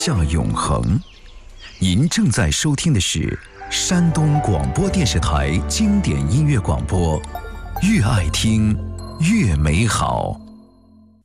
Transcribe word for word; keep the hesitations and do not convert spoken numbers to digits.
下永恒。您正在收听的是山东广播电视台经典音乐广播，越爱听越美好。